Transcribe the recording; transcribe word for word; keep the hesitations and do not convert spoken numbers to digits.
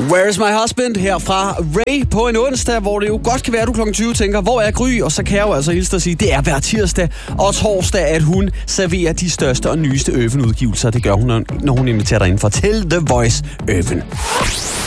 Where's My Husband her fra Ray på en onsdag, hvor det jo godt kan være, at du klokken tyve tænker, hvor er Gry? Og så kan jeg jo altså hilse at sige, det er hver tirsdag og torsdag, at hun serverer de største og nyeste Øven-udgivelser. Det gør hun, når hun inviterer dig ind for til The Voice Øven.